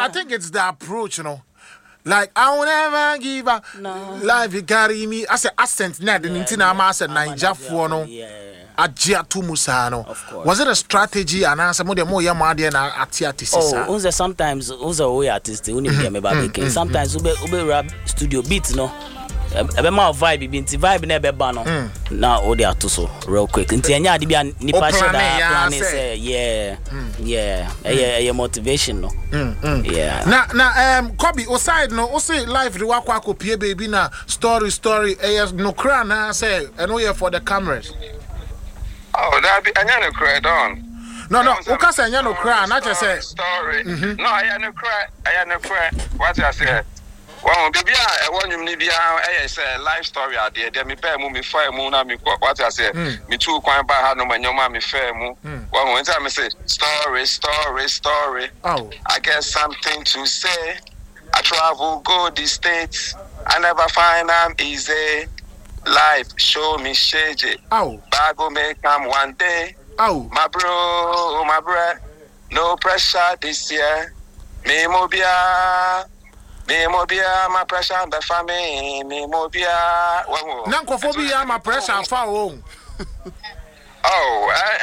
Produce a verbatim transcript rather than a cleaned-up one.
I think it's the approach, you know. Like I will never give up. No. Life you carry me. I said accent net the Nintina Master Ninja for no. Ajia tu musano. Was it a strategy and answer more more yamadi and atiatis? Oh, unze sometimes unze way artist uni be me babeke. Sometimes ube ube rap studio beats no. Ebe ma vibe bi nti vibe na ebe ba no. Na o dey atoso real quick. Nti enya ade bia nipa share da plan say yeah. Yeah. Eye motivation no. Yeah. Na na um Kobe aside no o say live the wakwa kopie baby na story story eh no kra na say eno here for the cameras. Oh, that be anya no cry don. No no, o ka say anya no cry na just say story. No, anya no cry, anya no cry. What I say? Well, baby, I want you to be a say life story out there. Me pay mu me fair mu na me what I say. Me too kwan ba ha no manyoma me fair mu. Well, when time me say story, story, story. Oh, I get something to say. I travel go the states. I never find I'm easy. Life show me shade. Oh, Bago may come one day. Oh, my bro, my bro. No pressure this year. Me mobia. Me mobia, my pressure the family. Me mobia. Nankophobia, my pressure far home. Oh,